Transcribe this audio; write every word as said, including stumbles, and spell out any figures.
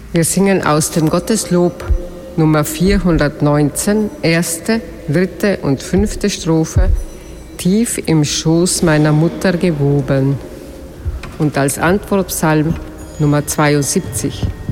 Wir singen aus dem Gotteslob Nummer vierhundertneunzehn, erste, dritte und fünfte Strophe, tief im Schoß meiner Mutter gewoben. Und als Antwortpsalm Nummer zweiundsiebzig.